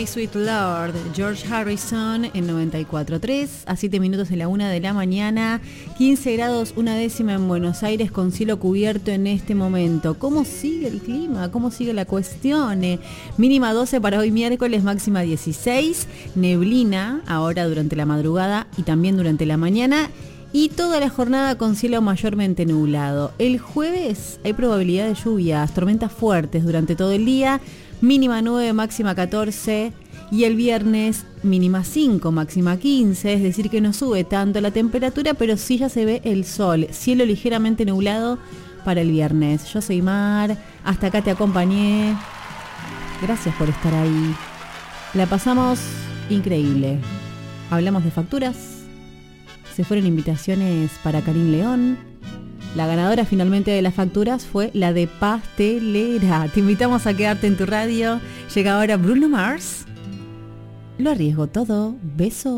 My Sweet Lord, George Harrison en 94.3, a 7 minutos de la 1 de la mañana, 15 grados una décima en Buenos Aires con cielo cubierto en este momento. ¿Cómo sigue el clima? ¿Cómo sigue la cuestión? Mínima 12 para hoy miércoles, máxima 16, neblina ahora durante la madrugada y también durante la mañana. Y toda la jornada con cielo mayormente nublado. El jueves hay probabilidad de lluvias, tormentas fuertes durante todo el día, mínima 9, máxima 14. Y el viernes mínima 5, máxima 15, es decir que no sube tanto la temperatura, pero sí ya se ve el sol. Cielo ligeramente nublado para el viernes. Yo soy Mar, hasta acá te acompañé. Gracias por estar ahí. La pasamos increíble. Hablamos de facturas. Se fueron invitaciones para Karin León. La ganadora finalmente de las facturas fue la de Pastelera. Te invitamos a quedarte en tu radio. Llega ahora Bruno Mars. Lo arriesgo todo. Besos.